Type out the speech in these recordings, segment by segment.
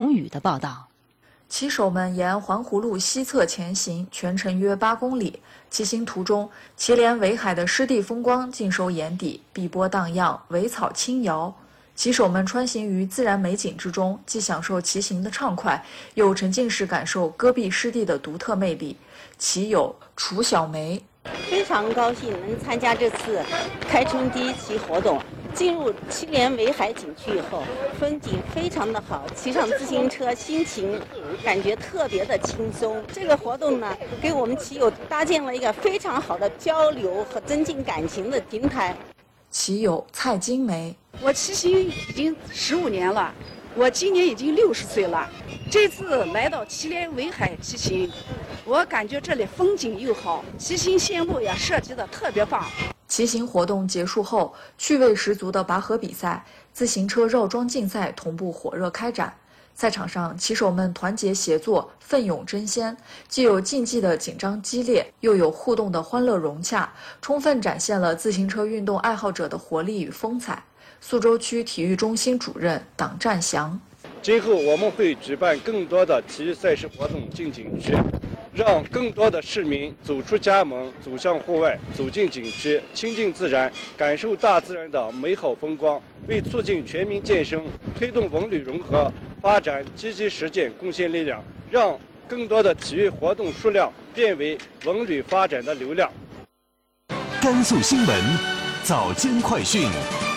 荣宇的报道。 骑手们沿环湖路西侧前行，全程约8公里。骑行途中，祁连围海的湿地风光尽收眼底，碧波荡漾，苇草轻摇。骑手们穿行于自然美景之中，既享受骑行的畅快，又沉浸式感受戈壁湿地的独特魅力。骑友楚小梅： 非常高兴能参加这次开春第一期活动。进入祁连围海景区以后，风景非常的好，骑上自行车心情感觉特别的轻松。这个活动呢，给我们骑友搭建了一个非常好的交流和增进感情的平台。 骑友蔡金梅： 我骑行已经15年了，我今年已经60岁了。这次来到祁连围海骑行，我感觉这里风景又好，骑行线路也设计的特别棒。 骑行活动结束后，趣味十足的拔河比赛、自行车绕桩竞赛同步火热开展。赛场上，骑手们团结协作，奋勇争先，既有竞技的紧张激烈，又有互动的欢乐融洽，充分展现了自行车运动爱好者的活力与风采。宿州区体育中心主任党占祥： 今后我们会举办更多的体育赛事活动进景区，让更多的市民走出家门，走向户外，走进景区，亲近自然，感受大自然的美好风光，为促进全民健身、推动文旅融合发展积极实践贡献力量，让更多的体育活动数量变为文旅发展的流量。 甘肃新闻早间快讯。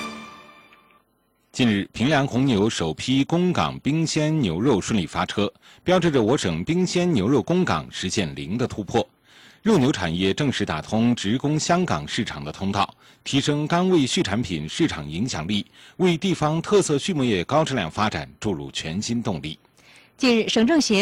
近日，平凉红牛首批供港冰鲜牛肉顺利发车，标志着我省冰鲜牛肉供港实现零的突破。肉牛产业正式打通直供香港市场的通道，提升甘味畜产品市场影响力，为地方特色畜牧业高质量发展注入全新动力。 近日，省政协